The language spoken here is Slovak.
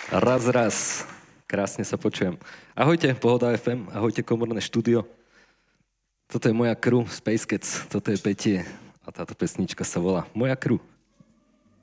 Raz. Krásne sa počujem. Ahojte, Pohoda FM, ahojte, Komorné štúdio. Toto je moja crew, Space Cats, toto je Petie a táto pesnička sa volá Moja crew.